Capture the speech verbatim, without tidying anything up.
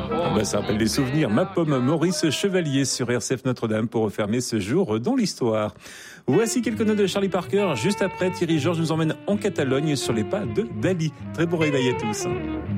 Ah bah, ça rappelle des souvenirs. Ma pomme, Maurice Chevalier sur R C F Notre-Dame pour refermer ce jour dans l'histoire. Voici quelques notes de Charlie Parker. Juste après, Thierry Georges nous emmène en Catalogne sur les pas de Dali. Très bon réveil à tous.